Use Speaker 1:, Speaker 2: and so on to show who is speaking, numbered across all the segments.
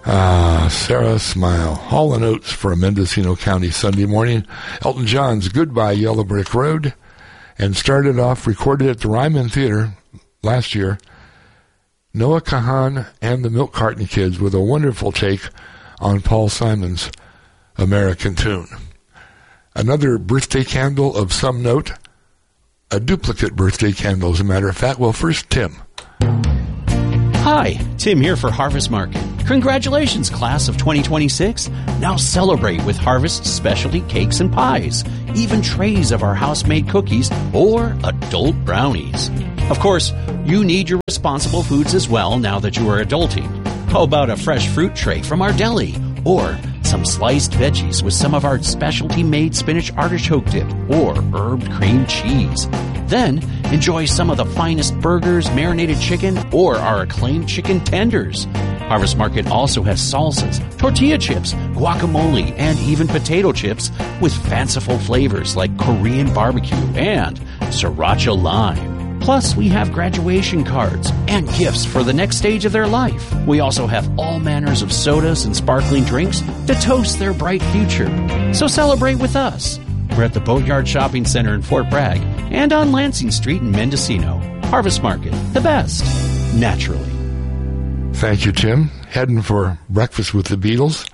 Speaker 1: Sarah Smile. Hall & Oates for a Mendocino County Sunday morning. Elton John's Goodbye Yellow Brick Road. And started off, recorded at the Ryman Theater last year, Noah Kahan and the Milk Carton Kids with a wonderful take on Paul Simon's American Tune. Another birthday candle of some note, a duplicate birthday candle, as a matter of fact. Well, first, Tim.
Speaker 2: Hi, Tim here for Harvest Market. Congratulations, class of 2026. Now celebrate with Harvest specialty cakes and pies, even trays of our house-made cookies or adult brownies. Of course, you need your responsible foods as well now that you are adulting. How about a fresh fruit tray from our deli? Or some sliced veggies with some of our specialty-made spinach artichoke dip or herbed cream cheese. Then, enjoy some of the finest burgers, marinated chicken, or our acclaimed chicken tenders. Harvest Market also has salsas, tortilla chips, guacamole, and even potato chips with fanciful flavors like Korean barbecue and sriracha lime. Plus, we have graduation cards and gifts for the next stage of their life. We also have all manners of sodas and sparkling drinks to toast their bright future. So celebrate with us. We're at the Boatyard Shopping Center in Fort Bragg and on Lansing Street in Mendocino. Harvest Market, the best, naturally.
Speaker 1: Thank you, Tim. Heading for breakfast with the Beatles.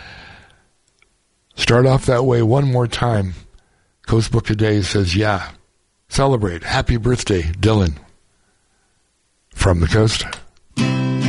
Speaker 1: Start off that way one more time. Coast Book of Days says, yeah. Celebrate. Happy birthday, Dylan. From the coast.